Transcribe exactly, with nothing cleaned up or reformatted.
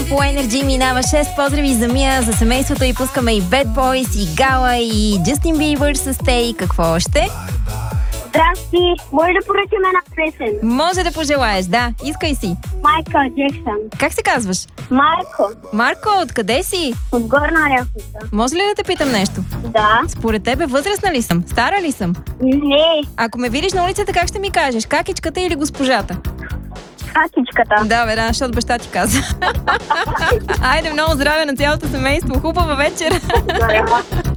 по Energy минава шест поздрави за Мия, за семейството и пускаме и Bad Boys, и Гала, и Justin Bieber с Stay. Какво още? Здрасти, може да поръчам една песен? Може да пожелаеш, да. Искай си. Майкъл Джексън. Как се казваш? Марко. Марко, откъде си? От Горна Оряховица. Може ли да те питам нещо? Да. Според тебе възрастна ли съм? Стара ли съм? Не. Ако ме видиш на улицата, как ще ми кажеш? Какичката или госпожата? Какичката. Да, бе, да, защото баща ти каза. Айде, много здраве на цялото семейство. Хубава вечер.